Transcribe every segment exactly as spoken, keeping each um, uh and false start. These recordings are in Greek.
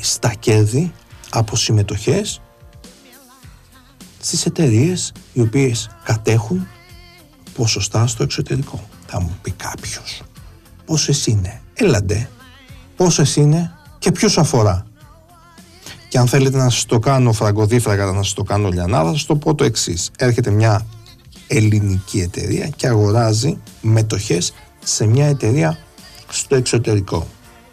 στα κέρδη από συμμετοχές στις εταιρείες οι οποίες κατέχουν ποσοστά στο εξωτερικό. Θα μου πει κάποιος, πόσες είναι? Έλαντε, πόσες είναι και ποιους αφορά? Και αν θέλετε να σας το κάνω φραγκοδίφραγα, να σας το κάνω λιανάδα, θα σας το πω το εξής. Έρχεται μια ελληνική εταιρεία και αγοράζει μετοχές σε μια εταιρεία στο εξωτερικό.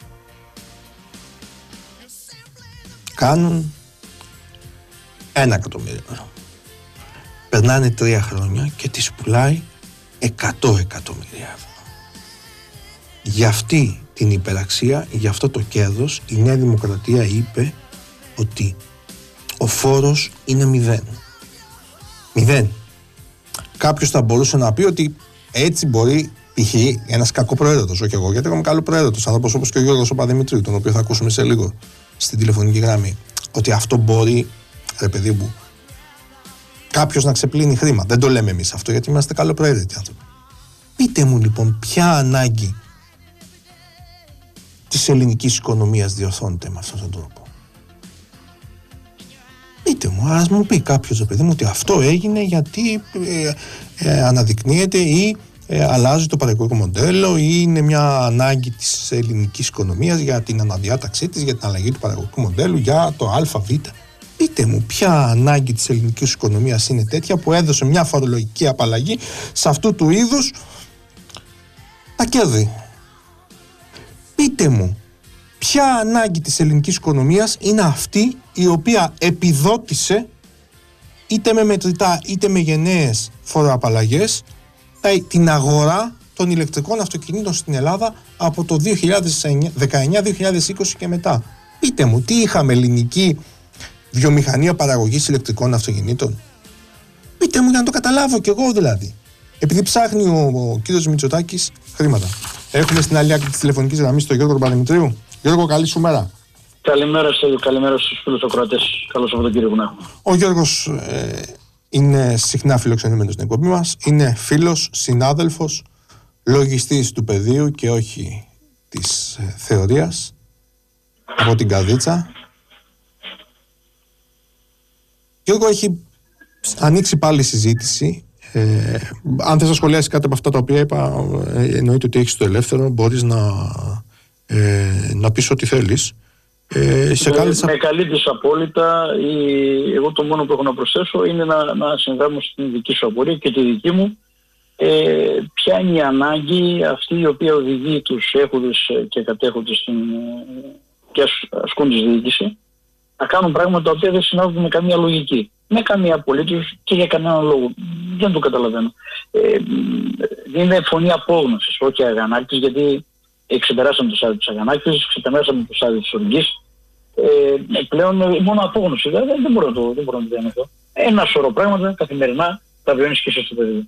Κάνουν ένα εκατομμύριο ευρώ. Περνάνε τρία χρόνια και τις πουλάει εκατό εκατομμύρια ευρώ. Για αυτή την υπεραξία, για αυτό το κέρδος, η Νέα Δημοκρατία είπε ότι ο φόρος είναι μηδέν. Μηδέν. Κάποιος θα μπορούσε να πει ότι έτσι μπορεί, π.χ. ένας κακοπροαίρετος, όχι εγώ, γιατί είμαι καλοπροαίρετος άνθρωπος όπως και ο Γιώργος ο Παδημητρίου, τον οποίο θα ακούσουμε σε λίγο στην τηλεφωνική γραμμή, ότι αυτό μπορεί, ρε παιδί μου, κάποιος να ξεπλύνει χρήμα. Δεν το λέμε εμείς αυτό, γιατί είμαστε καλοπροαίρετοι άνθρωποι. Πείτε μου λοιπόν, ποια ανάγκη της ελληνικής οικονομίας διορθώνεται με αυτόν τον τρόπο? Πείτε μου, ας μου πει κάποιος, ρε παιδί μου, ότι αυτό έγινε γιατί ε, ε, αναδεικνύεται ή ε, αλλάζει το παραγωγικό μοντέλο ή είναι μια ανάγκη της ελληνικής οικονομίας για την αναδιάταξή της, για την αλλαγή του παραγωγικού μοντέλου, για το ΑΒ. Πείτε μου, ποια ανάγκη της ελληνικής οικονομίας είναι τέτοια που έδωσε μια φορολογική απαλλαγή σε αυτού του είδους τα κέρδη? Πείτε μου, ποια ανάγκη της ελληνικής οικονομίας είναι αυτή η οποία επιδότησε είτε με μετρητά είτε με γενναίες φοροαπαλλαγές την αγορά των ηλεκτρικών αυτοκινήτων στην Ελλάδα από το δύο χιλιάδες δεκαεννιά δύο χιλιάδες είκοσι και μετά? Πείτε μου, τι είχαμε, ελληνική βιομηχανία παραγωγής ηλεκτρικών αυτοκινήτων? Πείτε μου για να το καταλάβω κι εγώ δηλαδή. Επειδή ψάχνει ο, ο κύριος Μητσοτάκης χρήματα. Έχουμε στην άλλη άκρη της τηλεφωνικής γραμμής τον Γιώργο Παδημητρίου. Γιώργο, καλή σου μέρα. Καλημέρα, Στέλιο. Καλημέρα στους φίλους ακροατές. Καλώς από τον κύριο Βουνά. Ο Γιώργος ε, είναι συχνά φιλοξενούμενος στην εκπομπή μας. Είναι φίλος, συνάδελφος, λογιστής του πεδίου και όχι της ε, θεωρίας. Από την Καρδίτσα. Γιώργο, έχει ανοίξει πάλι συζήτηση. Ε, αν θες να σχολιάσεις κάτι από αυτά τα οποία είπα, ε, εννοείται ότι έχεις το ελεύθερο, μπορείς να, ε, να πεις ό,τι θέλεις. Ε, σε με, κάλεσα... με καλύπτεις απόλυτα. Η, εγώ το μόνο που έχω να προσθέσω είναι να, να συνδράμω στην δική σου απορία και τη δική μου. Ε, ποια είναι η ανάγκη αυτή η οποία οδηγεί τους έχοντες και κατέχοντες στην, και ασκούν τη διοίκηση να κάνουν πράγματα τα οποία δεν συνάδουν με καμία λογική. Με καμία απολύτως και για κανέναν λόγο. Δεν το καταλαβαίνω. Ε, είναι φωνή απόγνωσης, όχι αγανάκτης, γιατί ξεπεράσαμε το στάδιο της αγανάκτης, ξεπεράσαμε το στάδιο της οργής. Ε, πλέον μόνο απόγνωση. Δεν, δεν μπορώ να το, δεν μπορώ να το δω αυτό. Ένα σωρό πράγματα καθημερινά τα βιώνεις και εσύ στο παιδί.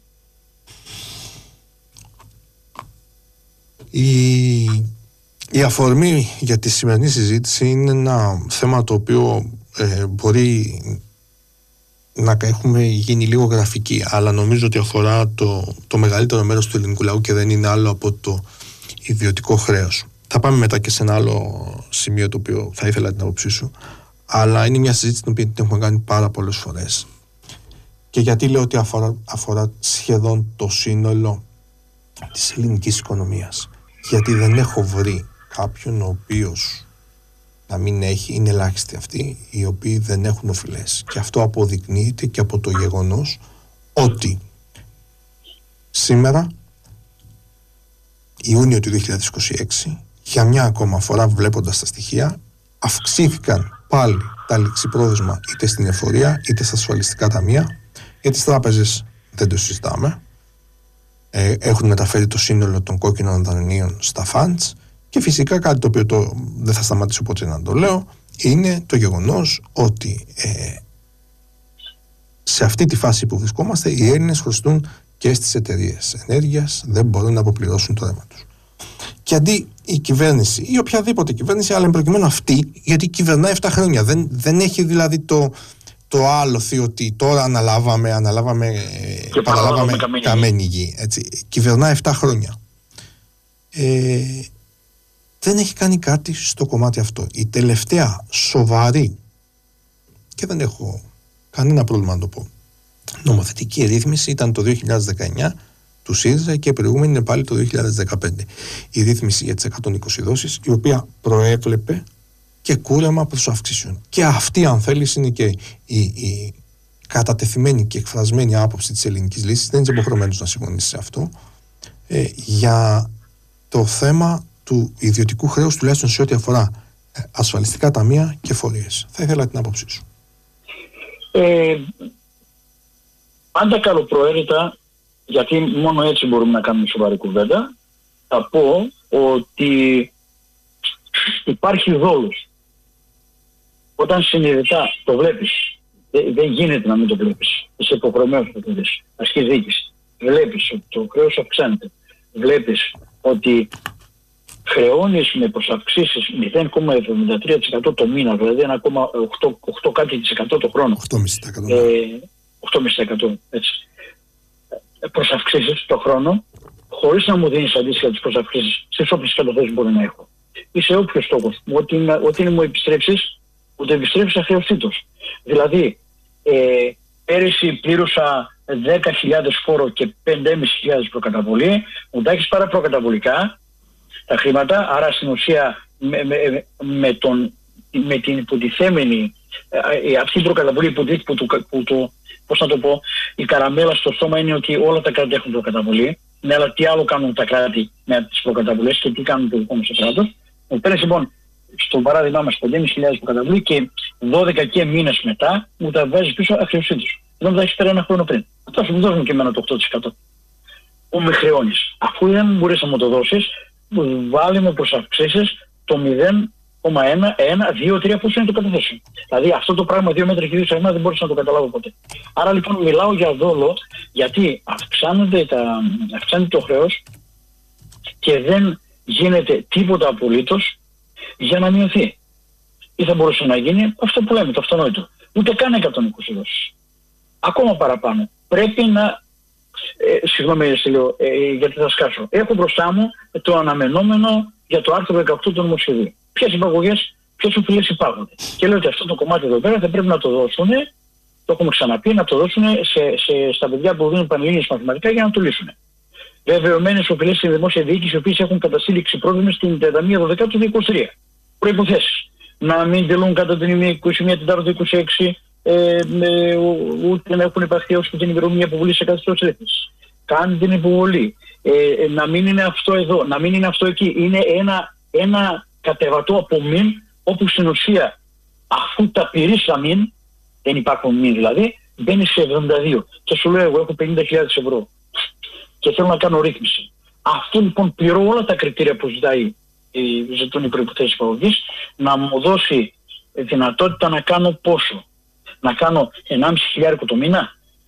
Η, η αφορμή για τη σημερινή συζήτηση είναι ένα θέμα το οποίο ε, μπορεί να έχουμε γίνει λίγο γραφική, αλλά νομίζω ότι αφορά το, το μεγαλύτερο μέρος του ελληνικού λαού και δεν είναι άλλο από το ιδιωτικό χρέος. Θα πάμε μετά και σε ένα άλλο σημείο το οποίο θα ήθελα την άποψή σου, αλλά είναι μια συζήτηση την οποία την έχουμε κάνει πάρα πολλές φορές. Και γιατί λέω ότι αφορά, αφορά σχεδόν το σύνολο της ελληνικής οικονομίας? Γιατί δεν έχω βρει κάποιον ο οποίος να μην έχει, είναι ελάχιστοι αυτοί οι οποίοι δεν έχουν οφειλές. Και αυτό αποδεικνύεται και από το γεγονός ότι σήμερα, Ιούνιο του δύο χιλιάδες είκοσι έξι, για μια ακόμα φορά βλέποντας τα στοιχεία, αυξήθηκαν πάλι τα ληξιπρόθεσμα είτε στην εφορία είτε στα ασφαλιστικά ταμεία. Για τις τράπεζες δεν το συζητάμε. Ε, έχουν μεταφέρει το σύνολο των κόκκινων δανείων στα funds. Και φυσικά κάτι το οποίο το, δεν θα σταματήσω ποτέ να το λέω, είναι το γεγονός ότι ε, σε αυτή τη φάση που βρισκόμαστε οι Έλληνες χρωστούν και στις εταιρείες ενέργειας, δεν μπορούν να αποπληρώσουν το ρεύμα τους. Και αντί η κυβέρνηση ή οποιαδήποτε κυβέρνηση, αλλά εν προκειμένου αυτή, γιατί κυβερνάει επτά χρόνια, δεν, δεν έχει δηλαδή το, το άλοθη ότι τώρα αναλάβαμε, αναλάβαμε και παραλάβαμε καμένη γη. Έτσι. Κυβερνάει επτά χρόνια. Ε, δεν έχει κάνει κάτι στο κομμάτι αυτό. Η τελευταία σοβαρή, και δεν έχω κανένα πρόβλημα να το πω, νομοθετική ρύθμιση ήταν το δύο χιλιάδες δεκαεννιά του ΣΥΡΙΖΑ και η προηγούμενη είναι πάλι το δύο χιλιάδες δεκαπέντε. Η ρύθμιση για τις εκατόν είκοσι δόσεις, η οποία προέβλεπε και κούρεμα προς αυξήσεων. Και αυτή, αν θέλεις, είναι και η, η κατατεθειμένη και εκφρασμένη άποψη της ελληνικής λύσης. Δεν είσαι υποχρεωμένος να συμφωνήσεις σε αυτό. Ε, για το θέμα του ιδιωτικού χρέους, τουλάχιστον σε ό,τι αφορά ε, ασφαλιστικά ταμεία και φορείες. Θα ήθελα την άποψή σου. Ε, πάντα καλοπροαίρετα, γιατί μόνο έτσι μπορούμε να κάνουμε σοβαρή κουβέντα, θα πω ότι υπάρχει δόλος. Όταν συνειδητά το βλέπεις, δεν, δεν γίνεται να μην το βλέπεις. Είσαι υποχρεωμένος να το δεις. Ασκείς διοίκηση. Βλέπεις ότι το χρέος αυξάνεται. Βλέπεις ότι χρεώνεις με προσαυξήσεις μηδέν κόμμα εβδομήντα τρία τοις εκατό το μήνα, δηλαδή ένα κόμμα οκτώ κάτι τοις εκατό το χρόνο. οκτώ κόμμα πέντε τοις εκατό. Ε, οκτώ κόμμα πέντε τοις εκατό έτσι. Προσαυξήσεις το χρόνο, χωρίς να μου δίνεις αντίστοιχα τις προσαυξήσεις στις όποιες καταθέσεις μπορεί να έχω. Ή σε όποιο στόχο. Ό,τι, ό,τι μου επιστρέψεις, μου το επιστρέψεις αχρεωστήτως. Δηλαδή, ε, πέρυσι πλήρωσα δέκα χιλιάδες φόρο και πέντε χιλιάδες πεντακόσιες προκαταβολή, μου τα έχεις πάρα προκαταβολικά τα χρήματα, άρα στην ουσία με, με, με, τον, με την υποτιθέμενη ε, αυτή η προκαταβολή που, που, που, που το, πώς να το πω, η καραμέλα στο στόμα είναι ότι όλα τα κράτη έχουν προκαταβολή. Ναι, αλλά τι άλλο κάνουν τα κράτη με τις προκαταβολές και τι κάνουν το δικό μας το κράτος. Μου παίρνεις λοιπόν στο παράδειγμά μας πέντε χιλιάδες προκαταβολή και δώδεκα και μήνες μετά μου τα βάζεις πίσω αχρεωστήτως. Δεν μου τα έχεις πέρα ένα χρόνο πριν. Αυτό σου μου δώσουν και εμένα το οκτώ τοις εκατό. Που με χρεώνεις. Αφού δεν μπορείς να μου το δώσεις, βάλει με προσαυξήσεις το μηδέν κόμμα ένα, ένα, δύο, τρία πόσο είναι το καταθέσιο. Δηλαδή αυτό το πράγμα δύο μέτρα και δύο σαγμά δεν μπορείς να το καταλάβω ποτέ. Άρα λοιπόν μιλάω για δόλο, γιατί αυξάνεται, τα, αυξάνεται το χρέος και δεν γίνεται τίποτα απολύτως για να μειωθεί. Ή θα μπορούσε να γίνει αυτό που λέμε, το αυτονόητο. Ούτε καν εκατόν είκοσι δόσεις. Ακόμα παραπάνω. Πρέπει να... Ε, συγγνώμη, Στυλιό, ε, γιατί θα σκάσω. Έχω μπροστά μου το αναμενόμενο για το άρθρο δεκαοκτώ του νομοσχεδίου. Ποιες υπαγωγές, ποιες οφειλές υπάρχουν. Και λέω ότι αυτό το κομμάτι εδώ πέρα θα πρέπει να το δώσουν, το έχουμε ξαναπεί, να το δώσουν σε, σε, στα παιδιά που δίνουν πανελλήνιες μαθηματικά για να το λύσουν. Βεβαιωμένες οφειλές στη δημόσια διοίκηση, οι οποίες έχουν καταστήληξη πρόβλημα στην τριάντα μία δεκεμβρίου του δύο χιλιάδες είκοσι τρία. Προϋποθέσεις. Να μην τελούν κατά την είκοσι μία Τετάρτου είκοσι έξι, ε, ε, ούτε να έχουν υπαρχθεί ως και την ημερομηνία αποβολή σε καθεστώς ρύθμισης. Κάνουν την υποβολή. Ε, να μην είναι αυτό εδώ, να μην είναι αυτό εκεί. Είναι ένα, ένα κατεβατό από μην, όπου στην ουσία αφού τα πηρείς τα μην, δεν υπάρχουν μην δηλαδή, μπαίνει σε εβδομήντα δύο. Και σου λέω εγώ έχω πενήντα χιλιάδες ευρώ και θέλω να κάνω ρύθμιση. Αυτό λοιπόν πληρώ όλα τα κριτήρια που ζητάει, ζητούν οι προϋποθέσεις παραγωγής, να μου δώσει δυνατότητα να κάνω πόσο. Να κάνω ενάμιση χιλιάδες το μήνα,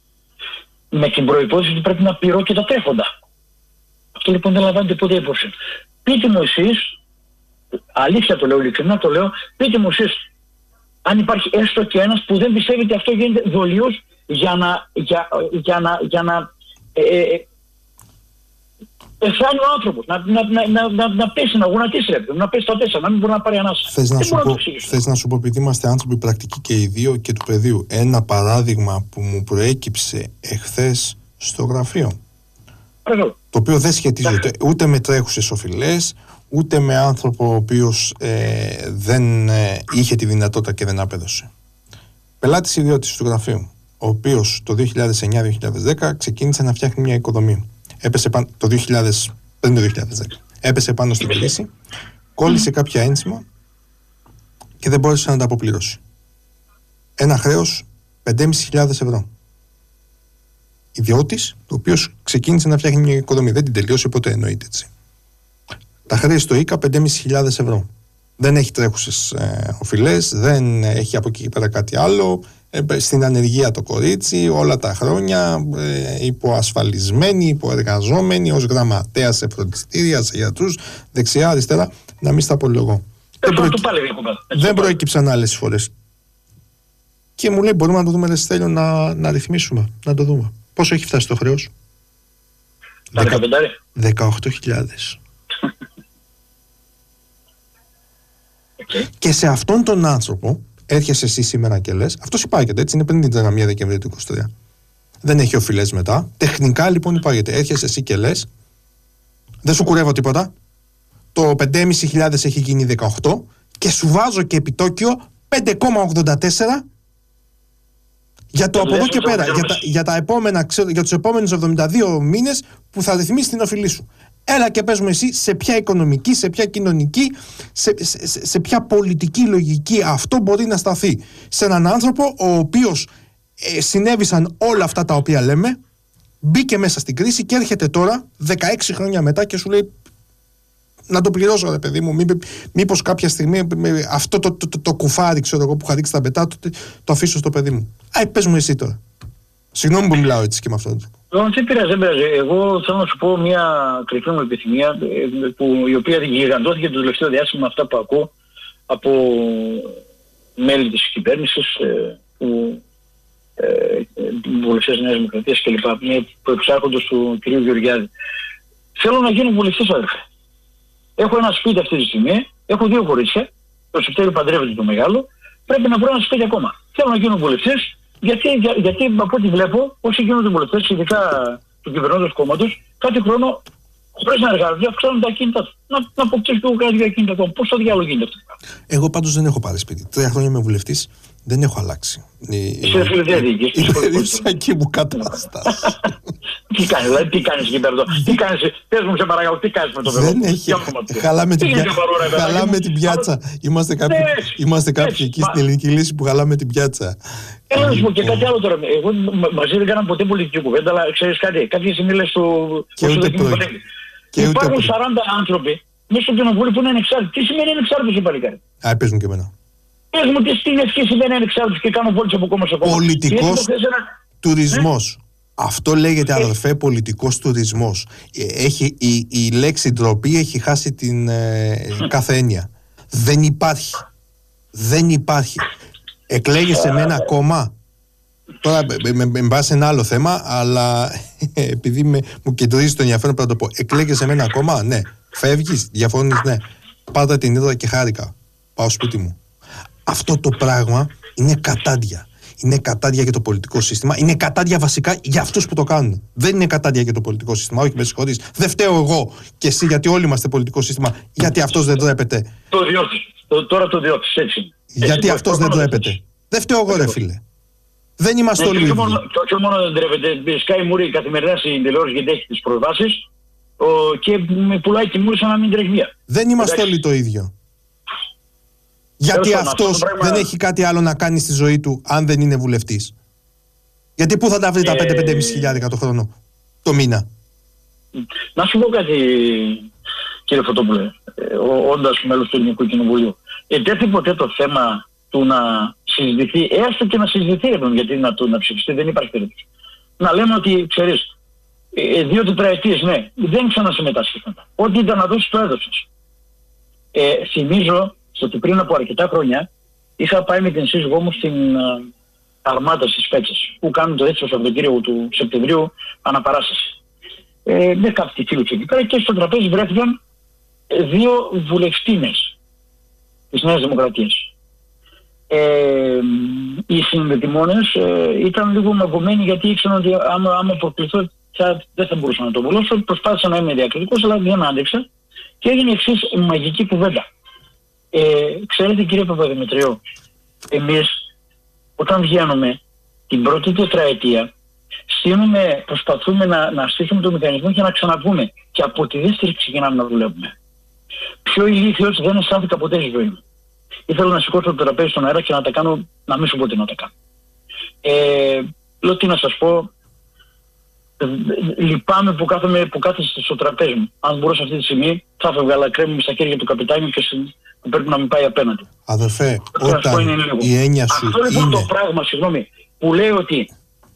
με την προϋπόθεση ότι πρέπει να πληρώ και τα τρέχοντα. Αυτό λοιπόν δεν λαμβάνεται ποτέ υπόψη. Πείτε μου εσείς, αλήθεια το λέω, ειλικρινά το λέω, πείτε μου εσείς αν υπάρχει έστω και ένας που δεν πιστεύει ότι αυτό γίνεται δολίως για να, για, για να, για να ε, ε, πεθάνει ο άνθρωπος, να, να, να, να, να, να πέσει, να γονατίσει, να πέσει τα τέσσερα, να μην μπορεί να πάρει ανάσα. Θες να, σου πω, θες να σου πω, επειδή είμαστε άνθρωποι πρακτικοί και οι δύο και του πεδίου, ένα παράδειγμα που μου προέκυψε εχθές στο γραφείο, Παρακαλώ. Το οποίο δεν σχετίζεται ούτε με τρέχουσες οφειλές, ούτε με άνθρωπο ο οποίος ε, δεν ε, είχε τη δυνατότητα και δεν απέδωσε. Πελάτης ιδιώτης του γραφείου, ο οποίος το δύο χιλιάδες εννιά δύο χιλιάδες δέκα ξεκίνησε να φτιάχνει μια οικοδομή. Έπεσε πάνω, το δύο χιλιάδες, πριν το δύο χιλιάδες δέκα. Έπεσε πάνω στην κρίση, κόλλησε κάποια ένσημα και δεν μπόρεσε να τα αποπληρώσει. Ένα χρέος πέντε χιλιάδες πεντακόσιες ευρώ. Ιδιώτης, ο οποίος ξεκίνησε να φτιάχνει μια οικοδομή. Δεν την τελείωσε ποτέ, εννοείται έτσι. Τα χρέη στο ΙΚΑ πέντε χιλιάδες πεντακόσιες ευρώ. Δεν έχει τρέχουσες ε, οφειλές, δεν έχει από εκεί και πέρα κάτι άλλο. Ε, στην ανεργία το κορίτσι, όλα τα χρόνια, ε, υποασφαλισμένη, υποεργαζόμενη, ως γραμματέα σε φροντιστήρια, σε γιατρούς, δεξιά, αριστερά, να μην στα πολυλογώ. Δεν, προεκ... δεν προέκυψαν άλλες φορές. Και μου λέει, μπορούμε να το δούμε, Στέλιο, να, να ρυθμίσουμε, να το δούμε. Πόσο έχει φτάσει το χρέος? Δεκα... δεκαοκτώ χιλιάδες. Okay. Και σε αυτόν τον άνθρωπο έρχεσαι εσύ σήμερα και λες, αυτός υπάγεται, έτσι είναι πριν την τριάντα μία Δεκεμβρίου του είκοσι τρία. Δεν έχει οφειλές μετά. Τεχνικά λοιπόν υπάγεται. Έρχεσαι εσύ και λες, δεν σου κουρεύω τίποτα. Το πέντε χιλιάδες πεντακόσιοι έχει γίνει δεκαοκτώ και σου βάζω και επιτόκιο πέντε κόμμα ογδόντα τέσσερα για το από εδώ και πέρα, για, τα, για, τα επόμενα, ξέρω, για τους επόμενους εβδομήντα δύο μήνες που θα ρυθμίσει την οφειλή σου. Έλα και πες μου εσύ σε ποια οικονομική, σε ποια κοινωνική, σε, σε, σε ποια πολιτική λογική αυτό μπορεί να σταθεί. Σε έναν άνθρωπο ο οποίος ε, συνέβησαν όλα αυτά τα οποία λέμε, μπήκε μέσα στην κρίση και έρχεται τώρα δεκαέξι χρόνια μετά και σου λέει να το πληρώσω ρε παιδί μου, μή, μήπως κάποια στιγμή με, αυτό το, το, το, το κουφάρι ξέρω εγώ που είχα ρίξει τα πετά το, το αφήσω στο παιδί μου. Α, πες μου εσύ τώρα. Συγγνώμη που μιλάω έτσι και με αυτό. Δεν πειράζει, δεν πειράζει. Εγώ θέλω να σου πω μια κρυφή μου επιθυμία που, η οποία γιγαντώθηκε το τελευταίο διάστημα με αυτά που ακούω από μέλη της κυβέρνησης που ε, βουλευτές Νέας Δημοκρατίας κλπ. Που εξάρχοντος του κ. Γεωργιάδη. Θέλω να γίνω βουλευτής, αδερφέ. Έχω ένα σπίτι αυτή τη στιγμή, έχω δύο κορίτσια, το Σεπτέμβριο παντρεύεται το μεγάλο, πρέπει να βρω ένα σπίτι ακόμα. Θέλω να γίνω βουλευτής, γιατί, για, γιατί από ό,τι βλέπω, όσοι γίνονται βουλευτές, ειδικά του κυβερνώντος κόμματος, κάθε χρόνο χωρίς να εργάζονται, αυξάνουν τα ακίνητα του. Να, να αποκτήσουν και εγώ κάτι για ακίνητα ακόμα. Πώς το διάλογο γίνεται αυτό? Εγώ πάντως δεν έχω πάρει σπίτι. Τρία χρόνια είμαι βουλευτής, δεν έχω αλλάξει. Είσαι φιλετία διοίκηση. Η περιουσιακή μου κατάσταση. Τι κάνεις, δηλαδή, τι κάνεις εκεί πέρα, τι κάνεις, πες μου σε παρακαλώ, τι κάνεις με το παιδί? Δεν έχει, χαλάμε την, πια... χαλάμε την πιάτσα. Είμαστε κάποιοι, είμαστε κάποιοι εκεί στην ελληνική λύση που χαλάμε την πιάτσα. Έλα να σου πω και κάτι άλλο τώρα. Εγώ μαζί δεν κάναμε ποτέ πολιτική κουβέντα, αλλά ξέρεις κάτι, κάποια στιγμή λες στο... Και ούτε πρόκειται. Υπάρχουν σαράντα άνθρωποι μέσα στο κοινοβούλιο που είναι ανεξάρτητοι. Τι σημαίνει ανεξάρτητος, παλικάρι? Α, πες μου και εμένα. Πες μου τι στην ευχή σημαίνει ανεξάρτητος και κάνω πόλεις από κόμμα σε κόμμα. Πολιτικός τουρισμός. Αυτό λέγεται, αδερφέ, πολιτικός τουρισμός. Έχει, η, η λέξη ντροπή έχει χάσει την ε, κάθε έννοια. Δεν υπάρχει. Δεν υπάρχει. Εκλέγεσαι με ένα κόμμα. Τώρα με, με, με πας σε ένα άλλο θέμα, αλλά επειδή με, μου κεντρίζει το ενδιαφέρον πρέπει να το πω. Εκλέγεσαι με ένα κόμμα, ναι. Φεύγεις, διαφωνείς, ναι. Πάτα την είδα και χάρηκα. Πάω σπίτι μου. Αυτό το πράγμα είναι κατάντια. Είναι κατάντια για το πολιτικό σύστημα. Είναι κατάντια βασικά για αυτούς που το κάνουν. Δεν είναι κατάντια για το πολιτικό σύστημα. Όχι, με συγχωρείς. Δεν φταίω εγώ και εσύ, γιατί όλοι είμαστε πολιτικό σύστημα. Γιατί αυτός δεν τρέπεται. Το διώξεις. Τώρα το διώξεις, έτσι. Γιατί αυτός δεν τρέπεται. Δεν φταίω εγώ, ρε φίλε. Δεν είμαστε ναι, όλοι ίδιοι. Και όχι μόνο δεν τρέπεται. Σκάει μουρή καθημερινά στην τηλεόραση γιατί έχει τις προβάσεις και με πουλάει τη μουρή σαν να μην τρέχει μία. Δεν είμαστε όλοι το ίδιο. Γιατί αυτός πράγμα... δεν έχει κάτι άλλο να κάνει στη ζωή του αν δεν είναι βουλευτής. Γιατί πού θα τα βρει τα πέντε με πέντε χιλιάδες το χρόνο, το μήνα? Να σου πω κάτι, κύριε Φωτόπουλε, όντας μέλος του Ελληνικού Κοινοβουλίου. Ετέθη ποτέ το θέμα του να συζητηθεί, έστω και να συζητηθεί, γιατί να, το, να ψηφιστεί δεν υπάρχει περίπτωση. Να λέμε ότι, ξέρεις, δύο τετραετίες, ναι, δεν ξανασυμμετάσχει. Ό,τι ήταν να δώσεις το έδωσες. Ε, θυμίζω ότι πριν από αρκετά χρόνια είχα πάει με την σύζυγό μου στην uh, Αρμάτα στις Πέτσες, που κάνουν το δεύτερο Σαββατοκύριακο του Σεπτεμβρίου αναπαράσταση. Ε, με κάποιοι φίλοι εκεί πέρα και στο τραπέζι βρέθηκαν δύο βουλευτίνες της Νέας Δημοκρατίας. Ε, οι συνδετημόνες ε, ήταν λίγο μαγκωμένοι γιατί ήξεραν ότι άμα, άμα προκληθώ θα, δεν θα μπορούσα να το βουλώσω. Προσπάθησα να είμαι διακριτικός, αλλά δεν άντεξα και έγινε εξής μαγική κουβέντα. Ε, ξέρετε, κύριε Παπαδημητρίου, εμείς όταν βγαίνουμε την πρώτη τετραετία στείνουμε, προσπαθούμε να, να στήσουμε το μηχανισμό και να ξαναβγούμε και από τη δεύτερη ξεκινάμε να δουλεύουμε. Πιο ηλίθιος δεν αισθάνθηκα ποτέ στη ζωή μου. Ήθελα να σηκώσω το τραπέζι στον αέρα και να τα κάνω, να μην σου πω τι να τα κάνω. Ε, λέω τι να σας πω, λυπάμαι που, κάθομαι, που κάθεστε στο τραπέζι μου. Αν μπορούσα αυτή τη στιγμή θα έφευγα, αλλά κρέμουμε στα χέρια του καπιτάνιου και που πρέπει να μην πάει απέναντι. Αδερφέ, όταν η έννοια σου αυτό λοιπόν είναι... το πράγμα, συγγνώμη, που λέει ότι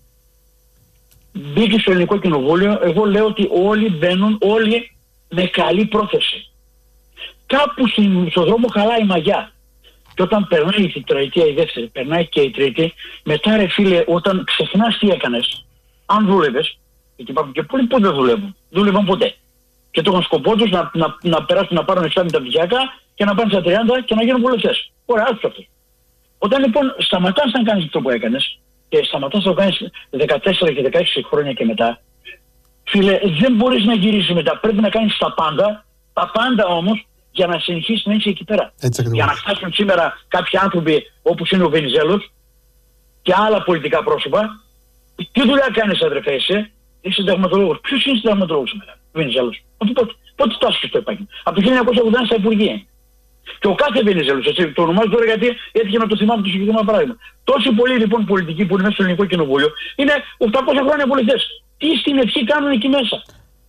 μπήκε στο Ελληνικό Κοινοβούλιο, εγώ λέω ότι όλοι μπαίνουν, όλοι με καλή πρόθεση. Κάπου στον δρόμο χαλάει η μαγιά. Και όταν περνάει η τετραετία η δεύτερη, περνάει και η τρίτη, μετά ρε φίλε, όταν ξεχνάς τι έκανες, αν δούλευες, γιατί υπάρχουν και πολλοί που δεν δουλεύουν, δούλευαν ποτέ. Και το είχαν σκοπό τους να, να, να περάσουν να πάρουν εξάμητα πτυχιακά και να πάνε στα τριάντα και να γίνουν βουλευτές. Ωραία, άκουσα αυτό. Όταν λοιπόν σταματάς να κάνεις αυτό που έκανες και σταματάς να το κάνεις δεκατέσσερα και δεκαέξι χρόνια και μετά, φίλε, δεν μπορείς να γυρίσεις μετά. Πρέπει να κάνεις τα πάντα, τα πάντα όμως, για να συνεχίσεις να είσαι εκεί πέρα. Για να φτάσουν σήμερα κάποιοι άνθρωποι όπως είναι ο Βενιζέλος και άλλα πολιτικά πρόσωπα. Τι δουλειά κάνεις, αδερφέ, είσαι, είσαι συνταγματολόγος. Ποιος είναι συνταγματολόγος σήμερα, ο Βενιζέλος? Πότε, πότε φτάσεις στο επάγγελμα? Από το χίλια εννιακόσια ογδόντα στα Υπουργεία. Και ο κάθε Βενιζέλος, έτσι, το ονομάζω τώρα γιατί έτυχε να το θυμάμαι το συγκεκριμένο παράδειγμα. Τόσοι πολλοί λοιπόν πολιτικοί που είναι μέσα στο Ελληνικό Κοινοβούλιο είναι οκτακόσια χρόνια βουλευτές. Τι στην ευχή κάνουν εκεί μέσα?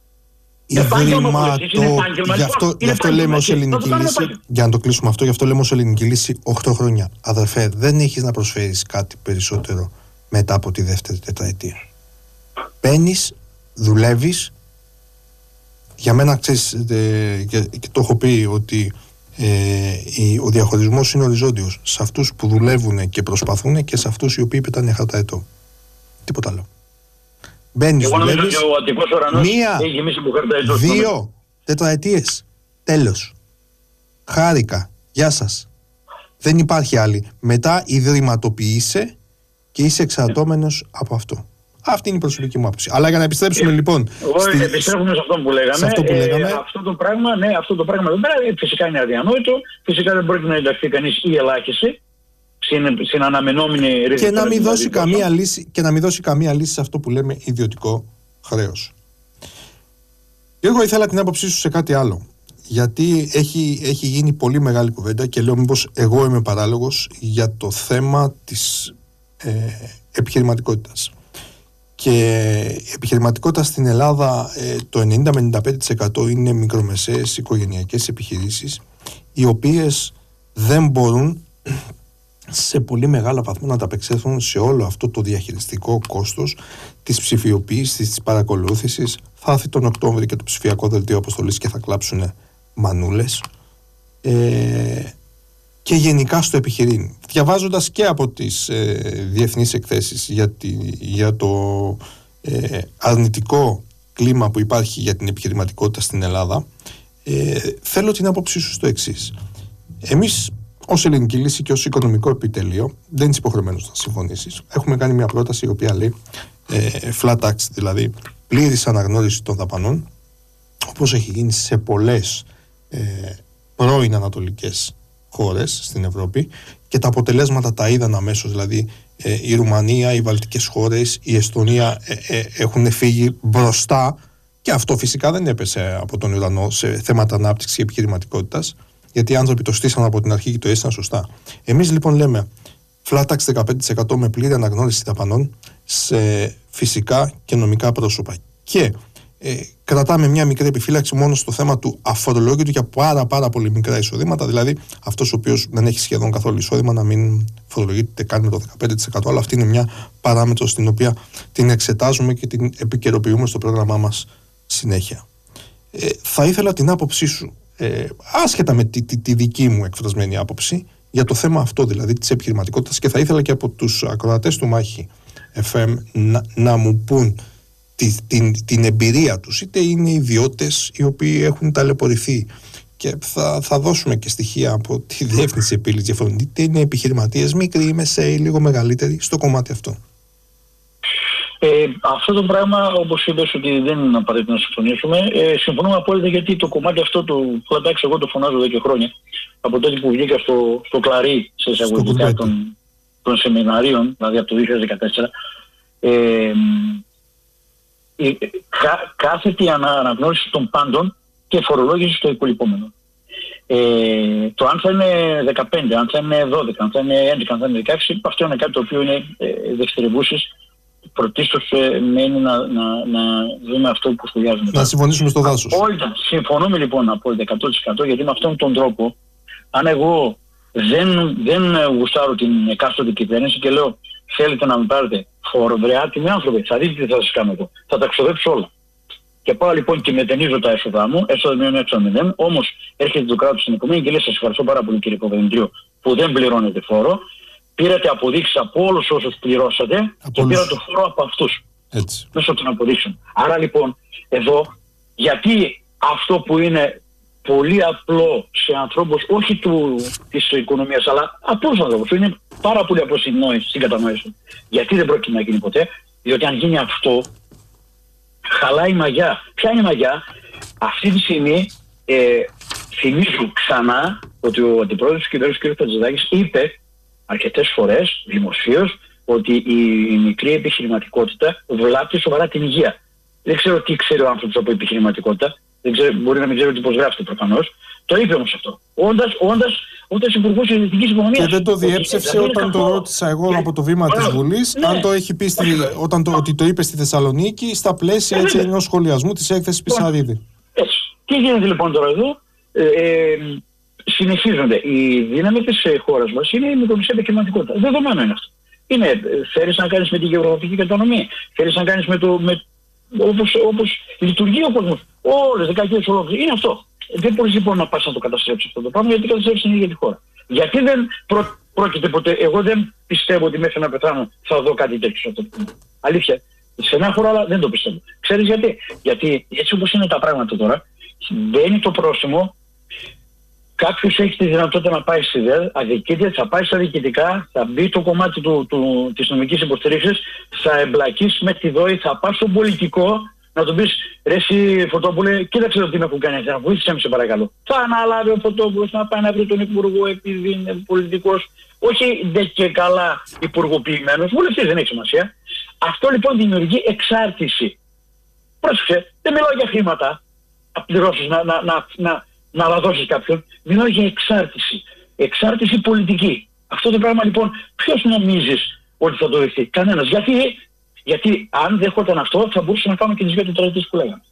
Ιδρύμα το... Γι' αυτό, γι αυτό λέμε ως ελληνική λύση, για να το κλείσουμε αυτό, γι' αυτό λέμε ως ελληνική λύση οκτώ χρόνια. Αδερφέ, δεν έχεις να προσφέρεις κάτι περισσότερο μετά από τη δεύτερη τετραετία. Μπαίνεις, δουλεύεις. Για μένα, ξέρεις, ε, και, και το έχω πει ότι ε, ο διαχωρισμός είναι οριζόντιος σε αυτούς που δουλεύουν και προσπαθούν και σε αυτούς οι οποίοι πετάνε χαρταετό. Τίποτα άλλο. Μπαίνεις, δουλεύεις, μία, δύο τετραετίες, τέλος. Χάρηκα, γεια σας. Δεν υπάρχει άλλη. Μετά ιδρυματοποιείσαι και είσαι εξαρτώμενος από αυτό. Αυτή είναι η προσωπική μου άποψη. Αλλά για να επιστρέψουμε λοιπόν. Εγώ στη... επιστρέφουμε σε αυτό που λέγαμε. Σε αυτό, που λέγαμε. Ε, αυτό το πράγμα, ναι, αυτό το πράγμα εδώ πέρα φυσικά είναι αδιανόητο. Φυσικά δεν μπορεί να ενταχθεί κανείς ή ελάχιστη στην, στην αναμενόμενη ρύθμιση. Και να μην δώσει καμία λύση, και να μην δώσει καμία λύση σε αυτό που λέμε ιδιωτικό χρέος. Εγώ ήθελα την άποψή σου σε κάτι άλλο. Γιατί έχει, έχει γίνει πολύ μεγάλη κουβέντα και λέω μήπως εγώ είμαι παράλογος για το θέμα της ε, επιχειρηματικότητας. Και η επιχειρηματικότητα στην Ελλάδα ε, το ενενήντα με ενενήντα πέντε τοις εκατό είναι μικρομεσαίες οικογενειακές επιχειρήσεις, οι οποίες δεν μπορούν σε πολύ μεγάλο βαθμό να ανταπεξέλθουν σε όλο αυτό το διαχειριστικό κόστος της ψηφιοποίησης, της παρακολούθησης. Θα έρθει τον Οκτώβριο και το ψηφιακό δελτίο αποστολής και θα κλάψουν μανούλες. Ε, και γενικά στο επιχειρήν. Διαβάζοντας και από τις ε, διεθνείς εκθέσεις για, τη, για το ε, αρνητικό κλίμα που υπάρχει για την επιχειρηματικότητα στην Ελλάδα, ε, θέλω την άποψή σου στο εξής. Εμείς ως ελληνική λύση και ως οικονομικό επιτελείο δεν είσαι υποχρεωμένος να συμφωνήσεις. Έχουμε κάνει μια πρόταση η οποία λέει ε, flat tax, δηλαδή πλήρης αναγνώριση των δαπανών, όπως έχει γίνει σε πολλές ε, πρώην ανατολικές χώρες στην Ευρώπη, και τα αποτελέσματα τα είδαν αμέσως. Δηλαδή ε, η Ρουμανία, οι βαλτικές χώρες, η Εστονία ε, ε, έχουν φύγει μπροστά, και αυτό φυσικά δεν έπεσε από τον ουρανό σε θέματα ανάπτυξης και επιχειρηματικότητας, γιατί οι άνθρωποι το στήσαν από την αρχή και το έστειλαν σωστά. Εμείς λοιπόν λέμε flat tax δεκαπέντε τοις εκατό με πλήρη αναγνώριση δαπανών σε φυσικά και νομικά πρόσωπα. Και Ε, κρατάμε μια μικρή επιφύλαξη μόνο στο θέμα του αφορολόγητου για πάρα πάρα πολύ μικρά εισοδήματα, δηλαδή αυτός ο οποίος δεν έχει σχεδόν καθόλου εισόδημα να μην φορολογείται καν με το δεκαπέντε τοις εκατό, αλλά αυτή είναι μια παράμετρο στην οποία την εξετάζουμε και την επικαιροποιούμε στο πρόγραμμά μας συνέχεια. Ε, θα ήθελα την άποψή σου, ε, άσχετα με τη, τη, τη δική μου εκφρασμένη άποψη, για το θέμα αυτό δηλαδή της επιχειρηματικότητας, και θα ήθελα και από τους ακροατές του Μάχη εφ εμ να, να μου πούν Την, την εμπειρία τους, είτε είναι ιδιώτες οι οποίοι έχουν ταλαιπωρηθεί, και θα, θα δώσουμε και στοιχεία από τη Διεύθυνση Επίλυσης Διαφορών, είτε είναι επιχειρηματίες μικροί ή μεσαίοι, λίγο μεγαλύτεροι, στο κομμάτι αυτό. Ε, αυτό το πράγμα, όπως είπες ότι δεν είναι απαραίτητο να συμφωνήσουμε, ε, συμφωνούμε απόλυτα, γιατί το κομμάτι αυτό του flat tax εγώ το φωνάζω εδώ και χρόνια, από τότε που βγήκα στο, στο κλαρί σε εισαγωγικά των, των σεμιναρίων, δηλαδή από το δύο χιλιάδες δεκατέσσερα. Ε, Κά, κάθετη ανα, αναγνώριση των πάντων και φορολόγηση στο υπολοιπόμενο. Ε, το αν θα είναι δεκαπέντε, αν θα είναι δώδεκα, αν θα είναι έντεκα, αν θα είναι δεκαέξι, αυτό είναι κάτι το οποίο είναι ε, δευτερευούσης. Πρωτίστως ε, μένει να, να, να δούμε αυτό που σχολιάζουμε. Να συμφωνήσουμε στο δάσος. Απόλυτα. Συμφωνούμε λοιπόν απόλυτα εκατό τοις εκατό, γιατί με αυτόν τον τρόπο, αν εγώ δεν, δεν γουστάρω την εκάστοτε κυβέρνηση και λέω θέλετε να με πάρετε φόρο, βρε άτιμοι άνθρωποι, θα δείτε τι θα σας κάνω εγώ. Θα τα ξοδέψω όλα. Και πάω λοιπόν και μετενίζω τα έσοδά μου, έσοδα μειών έξοδα μηδέν, όμως έρχεται το κράτος στην οικονομία και λέει σας ευχαριστώ πάρα πολύ κύριε Παπαδημητρίου που δεν πληρώνετε φόρο. Πήρατε αποδείξεις από όλους όσους πληρώσατε από και πήρατε το φόρο από αυτούς. Έτσι. Μέσω των αποδείξεων. Άρα λοιπόν εδώ, γιατί αυτό που είναι πολύ απλό σε ανθρώπους, όχι του, της οικονομίας, αλλά απλούς ανθρώπους. Είναι πάρα πολύ απλό στην κατανόηση. Γιατί δεν πρόκειται να γίνει ποτέ? Διότι αν γίνει αυτό, χαλάει η μαγιά. Ποια είναι η μαγιά? Αυτή τη στιγμή ε, θυμίζω ξανά ότι ο αντιπρόεδρος του κυβέρνησης κ. Χατζηδάκης είπε αρκετές φορές δημοσίως ότι η μικρή επιχειρηματικότητα βλάπτει σοβαρά την υγεία. Δεν ξέρω τι ξέρει ο άνθρωπος από επιχειρηματικότητα. Δεν ξέρω, μπορεί να μην ξέρει πώς γράφεται προφανώς. Το είπε όμως αυτό. Όντας, όντας, όντας υπουργός Ελληνικής Οικονομίας. Και δεν το διέψευσε όταν το ρώτησα εγώ από το βήμα της Βουλής, ναι, αν το έχει πει στη, όταν το, ότι το είπε στη Θεσσαλονίκη στα πλαίσια έτσι, ενός σχολιασμού της έκθεσης Πισαρίδη. Έτσι. Τι γίνεται λοιπόν τώρα εδώ? Ε, ε, συνεχίζονται. Η δύναμη της χώρας μας είναι η μικρομεσαία επιχειρηματικότητα. Δεδομένο είναι αυτό. Είναι, θέλεις να κάνεις με τη γεωγραφική κατανομή, θέλεις να κάνεις με το. Με, όπως, όπως λειτουργεί ο κόσμος. Όλες τις δεκαετίες ολόκληρες. Είναι αυτό. Δεν μπορείς λοιπόν να πας να το καταστρέψεις αυτό το πράγμα, γιατί καταστρέψεις την ίδια τη χώρα. Γιατί δεν προ, πρόκειται ποτέ? Εγώ δεν πιστεύω ότι μέχρι να πεθάνω θα δω κάτι τέτοιο σε αυτό το πράγμα. Αλήθεια. Σε ένα χώρο, αλλά δεν το πιστεύω. Ξέρεις γιατί? Γιατί έτσι όπως είναι τα πράγματα τώρα, μπαίνει το πρόσημο. Κάποιος έχει τη δυνατότητα να πάει στη ΔΕΔ, αδικείται, θα πάει στα διοικητικά, θα μπει το κομμάτι του, του, της νομικής υποστήριξης, θα εμπλακείς με τη ΔΟΗ, θα πας στον πολιτικό να του πεις ρε εσύ Φωτόπουλε, κοίταξε το τι με έχουν κάνει, να βοήθησε με σε παρακαλώ. Θα αναλάβει ο Φωτόπουλος να πάει να βρει τον υπουργό επειδή είναι πολιτικός, όχι δε και καλά υπουργοποιημένος, βουλευτής, δεν έχει σημασία. Αυτό λοιπόν δημιουργεί εξάρτηση. Πρόσεξε, δεν μιλάω για χρήματα, να πληρώσεις, να, να, να, να να λαδώσεις κάποιον, μιλάω για εξάρτηση. Εξάρτηση πολιτική. Αυτό το πράγμα λοιπόν, ποιος νομίζεις ότι θα το δεχτεί? Κανένας. Γιατί, γιατί αν δέχονταν αυτό, θα μπορούσαν να κάνουν και τις δύο τετραετίες που λέγαμε.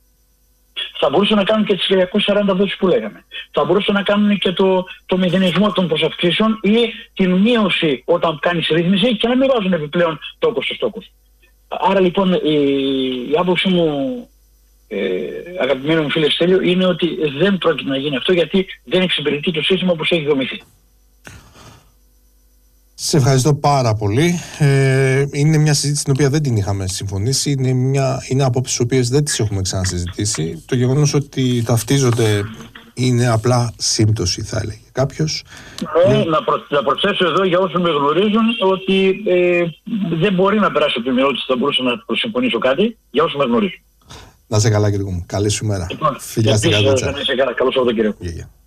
Θα μπορούσαν να κάνουν και τις χίλια σαράντα δόσεις που λέγαμε. Θα μπορούσαν να κάνουν και το, το μηδενισμό των προσαυξήσεων ή την μείωση όταν κάνεις ρύθμιση και να μην βάζουν επιπλέον τόκος στο στόκος. Άρα λοιπόν η, η άποψή μου, Ε, αγαπημένο μου φίλε Στέλιο, είναι ότι δεν πρόκειται να γίνει αυτό, γιατί δεν εξυπηρετεί το σύστημα όπως έχει δομηθεί. Σε ευχαριστώ πάρα πολύ. Ε, είναι μια συζήτηση την οποία δεν την είχαμε συμφωνήσει. Είναι, μια, είναι απόψεις τις οποίες δεν τις έχουμε ξανασυζητήσει. Το γεγονός ότι ταυτίζονται είναι απλά σύμπτωση, θα έλεγε κάποιος. Ε, ε, να, προ, να προσθέσω εδώ για όσους με γνωρίζουν ότι ε, δεν μπορεί να περάσει από τη μειότητα ότι θα μπορούσα να προσυμφωνήσω κάτι, για όσους με γνωρίζουν. Να είσαι καλά, κύριε μου. Καλή σου μέρα. Λοιπόν, φιλιά στην καρδίτσα. Να είσαι καλά. Καλώς Σαββατοκύριακο. Yeah, yeah.